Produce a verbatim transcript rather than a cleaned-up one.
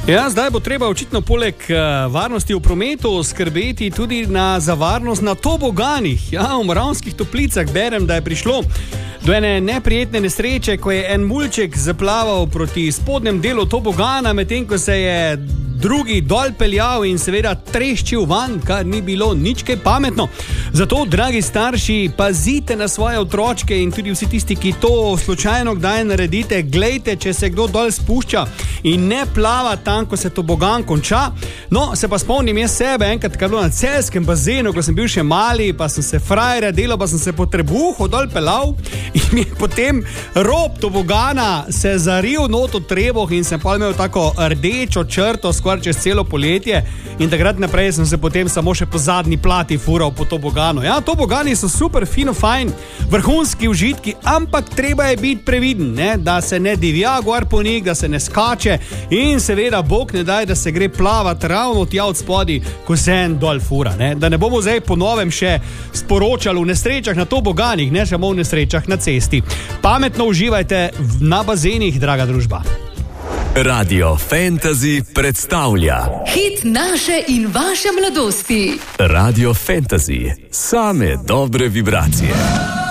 Ja, zdaj bo treba očitno poleg uh, varnosti v prometu skrbeti tudi na, za varnost na toboganih. Ja, v Moravskih Toplicah berem, da je prišlo do ene neprijetne nesreče, ko je en mulček zaplaval proti spodnjem delu tobogana, medtem ko se je drugi dol peljal in seveda treščil van, kar ni bilo nič kaj pametno. Zato, dragi starši, pazite na svoje otročke in tudi vsi tisti, ki to slučajno kdaj naredite, glejte, če se kdo dol spušča in ne plava tam, ko se tobogan konča. No, se pa spomnim jaz sebe, enkrat, ko je bilo na celjskem bazenu, ko sem bil še mali, pa sem se frajere delal, pa sem se po trebuhu dol pelal in mi je potem rob tobogana se zaril not v trebuh in sem pa imel tako rdečo črto skoraj čez celo poletje in takrat naprej sem se potem samo še po zadnji plati fural po toboganu. Ja, tobogani so super, fino, fajn, vrhunski užitki, ampak treba je biti previden, ne? Da se ne divja gor po njih, da se ne skače in seveda Bog ne daj, da se gre plavat ravno tja od spodi, ko se en dol fura, ne? Da ne bomo zdaj po novem še sporočali v nesrečah na toboganih, ne samo v nesrečah na cesti. Pametno uživajte na bazenih, draga družba. Radio Fantasy predstavlja hit naše in vaše mladosti. Radio Fantasy, same dobre vibracije.